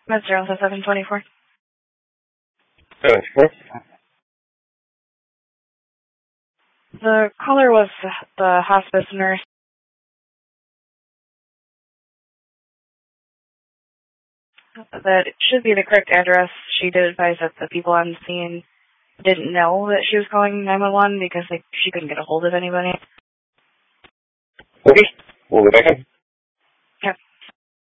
Mr. Alpha 724. 724? The caller was the hospice nurse. That should be the correct address. She did advise that the people on scene didn't know that she was calling 911 because she couldn't get a hold of anybody. Okay, we'll be back in.